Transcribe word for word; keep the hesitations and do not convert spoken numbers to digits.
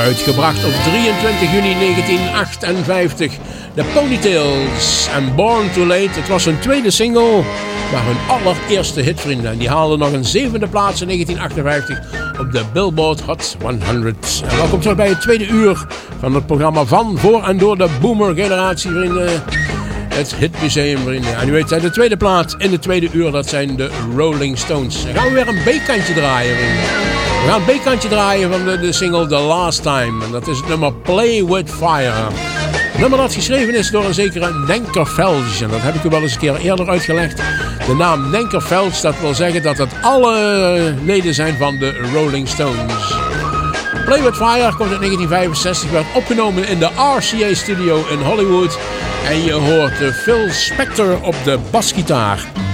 Uitgebracht op drieëntwintig juni negentien achtenvijftig. De Ponytails en Born Too Late. Het was hun tweede single, maar hun allereerste hit, vrienden. En die haalden nog een zevende plaats in negentien achtenvijftig op de Billboard Hot honderd. En welkom terug bij het tweede uur van het programma van, voor en door de Boomer-generatie, vrienden. Het Hitmuseum, vrienden. En u weet, de tweede plaat in de tweede uur, dat zijn de Rolling Stones. Dan gaan we weer een B-kantje draaien, vrienden. We gaan een B-kantje draaien van de, de single The Last Time. En dat is het nummer Play With Fire. Het nummer dat geschreven is door een zekere Nenker-Felsch. En dat heb ik u wel eens een keer eerder uitgelegd. De naam Nenker-Felsch, dat wil zeggen dat het alle leden zijn van de Rolling Stones. Play With Fire komt uit negentien vijfenzestig, werd opgenomen in de R C A Studio in Hollywood. En je hoort Phil Spector op de basgitaar.